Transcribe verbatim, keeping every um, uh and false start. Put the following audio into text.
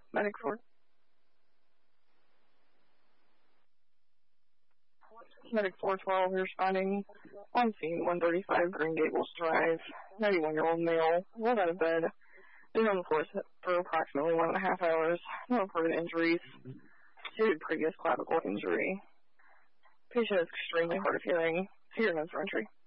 Medic four. Medic four twelve, you're responding on scene, one thirty-five Green Gables Drive, ninety-one-year-old male, rolled out of bed, been on the floor for approximately one and a half hours, no reported injuries, stated previous clavicle injury. Patient is extremely hard of hearing, here for entry.